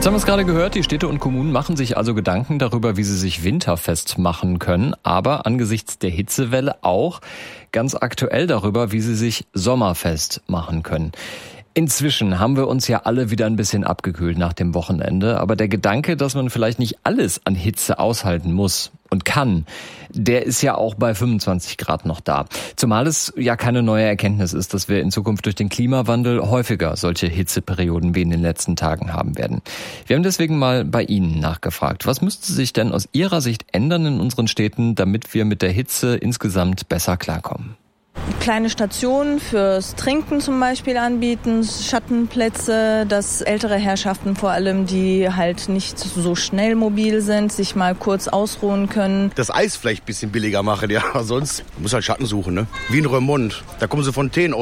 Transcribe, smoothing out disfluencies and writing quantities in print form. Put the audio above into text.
Jetzt haben wir es gerade gehört, die Städte und Kommunen machen sich also Gedanken darüber, wie sie sich winterfest machen können, aber angesichts der Hitzewelle auch ganz aktuell darüber, wie sie sich sommerfest machen können. Inzwischen haben wir uns ja alle wieder ein bisschen abgekühlt nach dem Wochenende, aber der Gedanke, dass man vielleicht nicht alles an Hitze aushalten muss und kann, der ist ja auch bei 25 Grad noch da. Zumal es ja keine neue Erkenntnis ist, dass wir in Zukunft durch den Klimawandel häufiger solche Hitzeperioden wie in den letzten Tagen haben werden. Wir haben deswegen mal bei Ihnen nachgefragt. Was müsste sich denn aus Ihrer Sicht ändern in unseren Städten, damit wir mit der Hitze insgesamt besser klarkommen? Kleine Stationen fürs Trinken zum Beispiel anbieten, Schattenplätze, dass ältere Herrschaften vor allem, die halt nicht so schnell mobil sind, sich mal kurz ausruhen können. Das Eis vielleicht ein bisschen billiger machen, ja. Sonst muss halt Schatten suchen, ne? Wie in Remont. Da kommen sie Fontänen